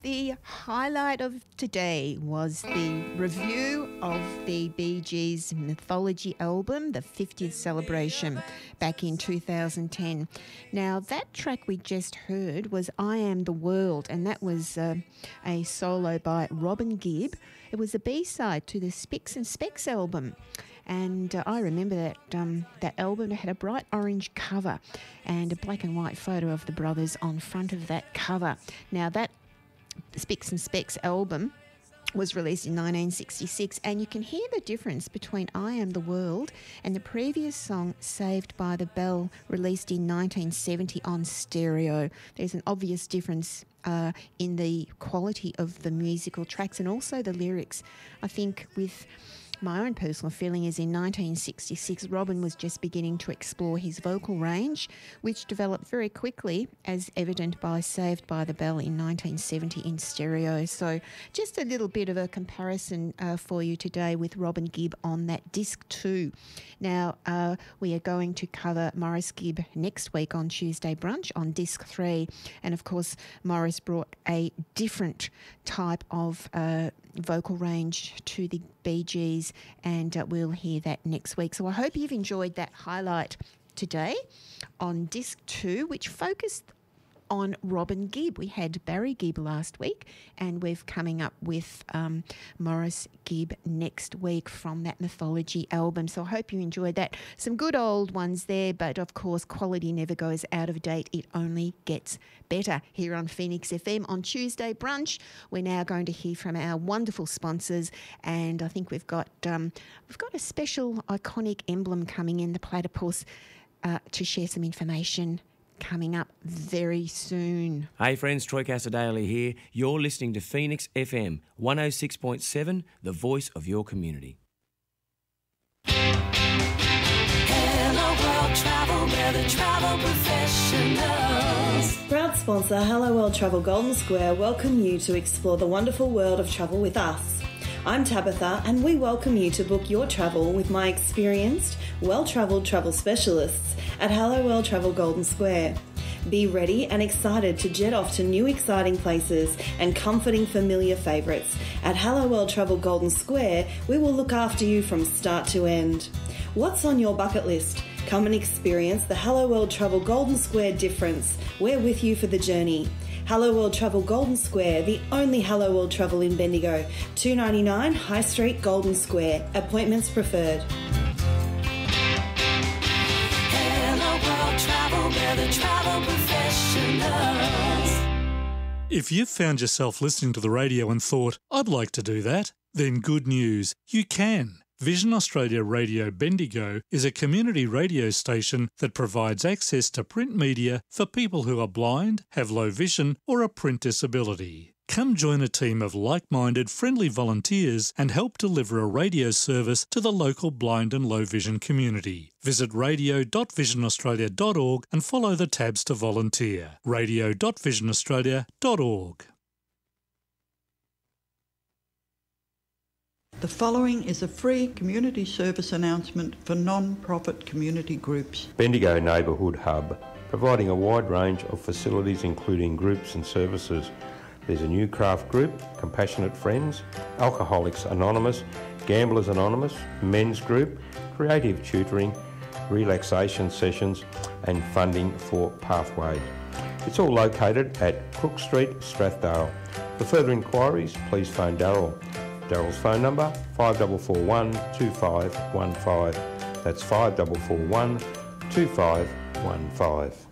The highlight of today was the review of the Bee Gees Mythology album, the 50th celebration, back in 2010. Now, that track we just heard was I Am the World, and that was a solo by Robin Gibb. It was a B-side to the Spicks and Specks album. And I remember that album. It had a bright orange cover and a black and white photo of the brothers on front of that cover. Now, that Spicks and Specks album was released in 1966, and you can hear the difference between I Am the World and the previous song Saved by the Bell, released in 1970 on stereo. There's an obvious difference in the quality of the musical tracks and also the lyrics. I think with my own personal feeling is in 1966, Robin was just beginning to explore his vocal range, which developed very quickly, as evident by Saved by the Bell in 1970 in stereo. So just a little bit of a comparison for you today with Robin Gibb on that disc 2. Now, we are going to cover Maurice Gibb next week on Tuesday Brunch on disc 3. And of course, Maurice brought a different type of vocal range to the Bee Gees, and we'll hear that next week. So I hope you've enjoyed that highlight today on disc 2, which focused on Robin Gibb. We had Barry Gibb last week, and we're coming up with Maurice Gibb next week from that Mythology album. So I hope you enjoyed that. Some good old ones there, but of course quality never goes out of date. It only gets better here on Phoenix FM on Tuesday Brunch. We're now going to hear from our wonderful sponsors, and I think we've got a special iconic emblem coming in, the platypus, to share some information coming up very soon. Hey friends, Troy Casadale here. You're listening to Phoenix FM 106.7, the voice of your community. Hello World Travel, we're the travel professionals. Proud sponsor Hello World Travel Golden Square welcome you to explore the wonderful world of travel with us. I'm Tabitha, and we welcome you to book your travel with my experienced, well-travelled travel specialists at Hello World Travel Golden Square. Be ready and excited to jet off to new exciting places and comforting familiar favourites. At Hello World Travel Golden Square, we will look after you from start to end. What's on your bucket list? Come and experience the Hello World Travel Golden Square difference. We're with you for the journey. Hello World Travel Golden Square, the only Hello World Travel in Bendigo. 299 High Street, Golden Square. Appointments preferred. Hello World Travel, we're the travel professionals. If you've found yourself listening to the radio and thought, I'd like to do that, then good news, you can. Vision Australia Radio Bendigo is a community radio station that provides access to print media for people who are blind, have low vision or a print disability. Come join a team of like-minded, friendly volunteers and help deliver a radio service to the local blind and low vision community. Visit radio.visionaustralia.org and follow the tabs to volunteer. radio.visionaustralia.org. The following is a free community service announcement for non-profit community groups. Bendigo Neighbourhood Hub, providing a wide range of facilities including groups and services. There's a new craft group, Compassionate Friends, Alcoholics Anonymous, Gamblers Anonymous, Men's Group, creative tutoring, relaxation sessions and funding for Pathway. It's all located at Crook Street, Strathdale. For further inquiries, please phone Darryl. Darryl's phone number 5441 2515. That's 5441 2515.